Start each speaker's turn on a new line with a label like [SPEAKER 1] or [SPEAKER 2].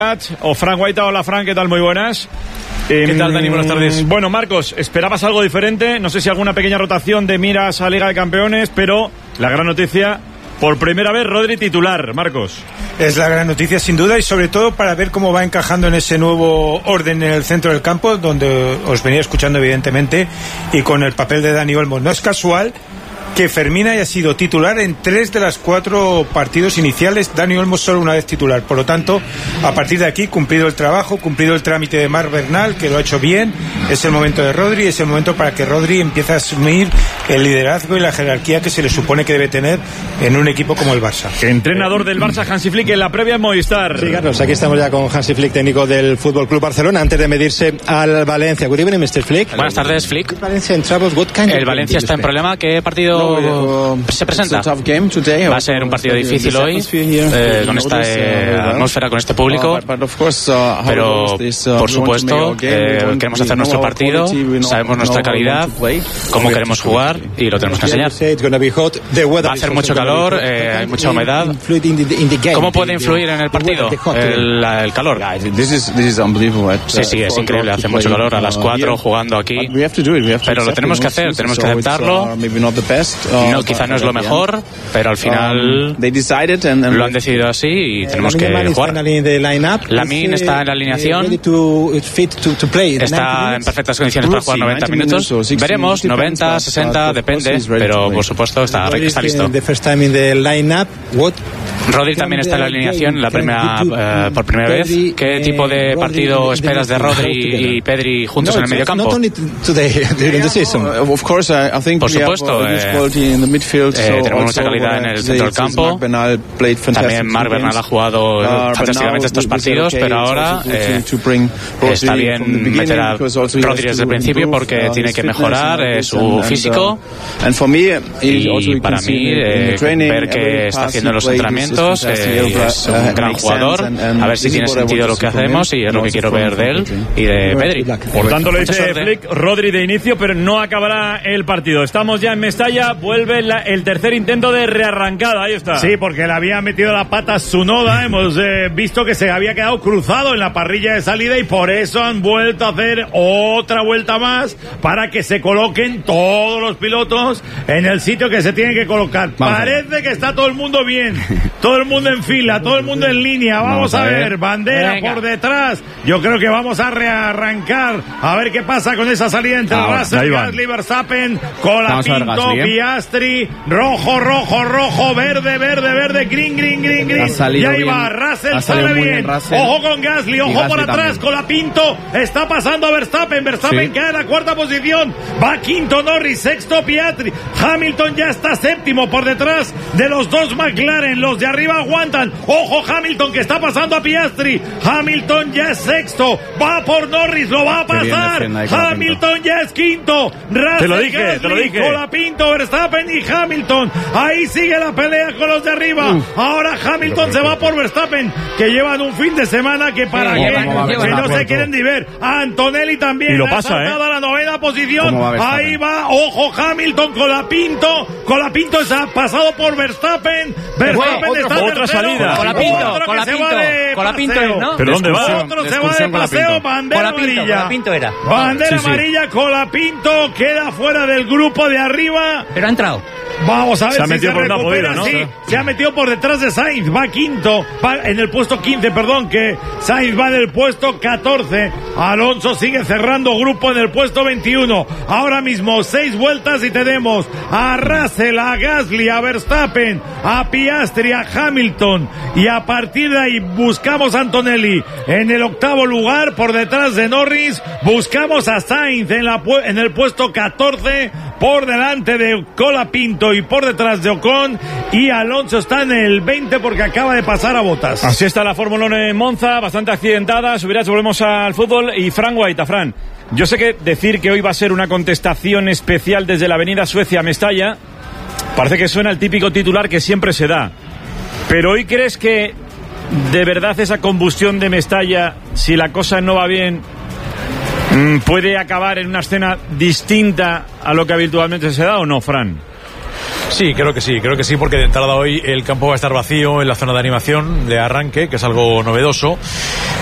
[SPEAKER 1] O Fran Guaita. Hola Fran, ¿qué tal? Muy buenas.
[SPEAKER 2] ¿Qué tal, Dani? Buenas tardes.
[SPEAKER 1] Bueno, Marcos, esperabas algo diferente. No sé si alguna pequeña rotación de miras a Liga de Campeones, pero la gran noticia, por primera vez Rodri titular, Marcos.
[SPEAKER 3] Es la gran noticia sin duda, y sobre todo para ver cómo va encajando en ese nuevo orden en el centro del campo, donde os venía escuchando evidentemente, y con el papel de Dani Olmo. No es casual que Fermín haya sido titular en 3 de los 4 partidos iniciales, Dani Olmo solo una vez titular. Por lo tanto, a partir de aquí, cumplido el trabajo, cumplido el trámite de Marc Bernal, que lo ha hecho bien, es el momento de Rodri, es el momento para que Rodri empiece a asumir el liderazgo y la jerarquía que se le supone que debe tener en un equipo como el Barça.
[SPEAKER 1] Entrenador del Barça, Hansi Flick, en la previa en Movistar.
[SPEAKER 4] Sí, Carlos, aquí estamos ya con Hansi Flick, técnico del Fútbol Club Barcelona, antes de medirse al Valencia. Good evening, Mr. Flick.
[SPEAKER 2] Buenas tardes, Flick.
[SPEAKER 4] El
[SPEAKER 2] Valencia está en problema. ¿Qué partido se presenta? Va a ser un partido difícil hoy, con esta atmósfera, con este público, pero por supuesto queremos hacer nuestro partido, sabemos nuestra calidad, cómo queremos jugar y lo tenemos que enseñar. Va a hacer mucho calor, hay mucha humedad. ¿Cómo puede influir en el partido el calor? Sí, es increíble, hace mucho calor a las 4 jugando aquí, pero lo tenemos que hacer, tenemos que aceptarlo. No, quizá no es lo mejor, pero al final lo han decidido así y tenemos que jugar. Lamine está en la alineación, está en perfectas condiciones para jugar 90 minutos. Veremos, 90, 60, depende, pero por supuesto está listo. Rodri también está en la alineación por primera vez. ¿Qué tipo de partido esperas de Rodri y Pedri juntos en el mediocampo? Por supuesto, tenemos mucha calidad en el centro del campo. También Marc Bernal ha jugado fantásticamente estos partidos, pero ahora está bien meter a Rodri desde el principio porque tiene que mejorar su físico. Y para mí, ver qué está haciendo en los entrenamientos, es un gran jugador. A ver si tiene sentido lo que hacemos, y es lo que quiero ver de él y de Pedri.
[SPEAKER 1] Por tanto, le dice Flick, Rodri de inicio, pero no acabará el partido. Estamos ya en Mestalla, vuelve el tercer intento de rearrancada, ahí está.
[SPEAKER 5] Sí, porque le había metido la pata a Tsunoda, hemos visto que se había quedado cruzado en la parrilla de salida, y por eso han vuelto a hacer otra vuelta más para que se coloquen todos los pilotos en el sitio que se tienen que colocar. Parece que está todo el mundo bien, todo el mundo en fila, todo el mundo en línea. Vamos a ver, bandera por detrás. Yo creo que vamos a rearrancar, a ver qué pasa con esa salida entre Russell, Gasly, Verstappen, Colapinto, Piastri, rojo, verde, green. Y ahí va, Russell sale bien. Ojo con Gasly, ojo por atrás, Colapinto está pasando a Verstappen queda en la cuarta posición, va quinto Norris, sexto Piastri, Hamilton ya está séptimo por detrás de los dos McLaren, los de arriba aguantan. Ojo Hamilton que está pasando a Piastri, Hamilton ya es sexto, va por Norris, lo va a pasar, Hamilton ya es quinto, Russell,
[SPEAKER 1] te lo dije.
[SPEAKER 5] Colapinto, Verstappen y Hamilton, ahí sigue la pelea con los de arriba. Ahora Hamilton se va por Verstappen, que llevan un fin de semana que para qué, que no se quieren ni ver. Antonelli también,
[SPEAKER 1] y lo
[SPEAKER 5] ha
[SPEAKER 1] pasa,
[SPEAKER 5] saltado a la novena posición, ahí va, ojo Hamilton, Colapinto se ha pasado por Verstappen está
[SPEAKER 1] otra salida,
[SPEAKER 2] Colapinto, ¿no?
[SPEAKER 1] ¿Pero dónde va?
[SPEAKER 5] Otro se va de paseo, bandera amarilla. Bandera amarilla, Colapinto queda fuera del grupo de arriba.
[SPEAKER 2] Pero ha entrado.
[SPEAKER 5] Vamos a ver
[SPEAKER 1] se ha
[SPEAKER 5] si
[SPEAKER 1] metido
[SPEAKER 5] se
[SPEAKER 1] por una
[SPEAKER 5] recupera.
[SPEAKER 1] podida, ¿no?
[SPEAKER 5] Sí, se ha metido por detrás de Sainz, va quinto, va en el puesto 15, que Sainz va en el puesto 14. Alonso sigue cerrando grupo en el puesto 21. Ahora mismo 6 vueltas y tenemos a Russell, a Gasly, a Verstappen, a Piastri, a Hamilton, y a partir de ahí buscamos a Antonelli en el octavo lugar por detrás de Norris. Buscamos a Sainz en el puesto 14 por delante de Colapinto y por detrás de Ocon, y Alonso está en el 20 porque acaba de pasar a Bottas.
[SPEAKER 1] Así está la Fórmula 1 en Monza, bastante accidentada. Volvemos al fútbol. Y Fran Guaita, Fran, yo sé que decir que hoy va a ser una contestación especial desde la avenida Suecia a Mestalla parece que suena el típico titular que siempre se da, pero hoy crees que de verdad esa combustión de Mestalla, si la cosa no va bien, puede acabar en una escena distinta a lo que habitualmente se da, ¿o no, Fran?
[SPEAKER 6] Sí, creo que sí, porque de entrada hoy el campo va a estar vacío en la zona de animación de arranque, que es algo novedoso.